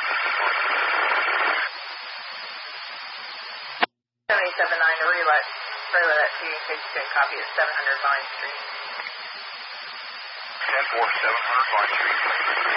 to relay that to you in case you get a copy at 700 Vine Street. 10-4, 700 Vine Street.